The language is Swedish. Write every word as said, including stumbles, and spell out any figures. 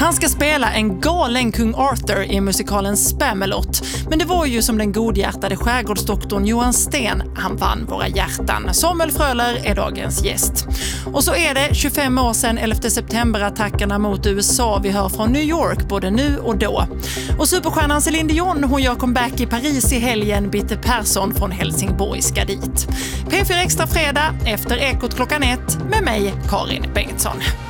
Han ska spela en galen kung Arthur i musikalen Spamalot. Men det var ju som den godhjärtade skärgårdsdoktorn Johan Sten han vann våra hjärtan. Samuel Fröler är dagens gäst. Och så är det tjugofem år sedan elfte september-attackerna mot U S A vi hör från New York både nu och då. Och superstjärnan Céline Dion, hon gör comeback i Paris i helgen. Bitte Persson från Helsingborg ska dit. P fyra Extra fredag efter Ekot klockan ett med mig, Karin Bengtsson.